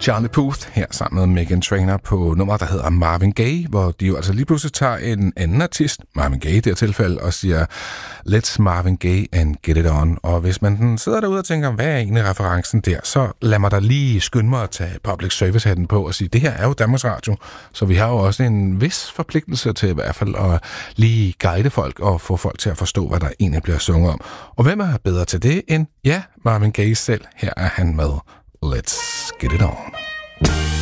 Charlie Puth her sammen med Meghan Trainor på nummer, der hedder Marvin Gaye, hvor de jo altså lige pludselig tager en anden artist, Marvin Gaye i det her tilfælde, og siger, let's Marvin Gaye and get it on. Og hvis man sidder derude og tænker, hvad er egentlig referencen der, så lad mig da lige skynde mig at tage public service-hatten på og sige, det her er jo Danmarks Radio, så vi har jo også en vis forpligtelse til i hvert fald at lige guide folk og få folk til at forstå, hvad der egentlig bliver sunget om. Og hvem er bedre til det end, Marvin Gaye selv? Her er han med Let's Get It On.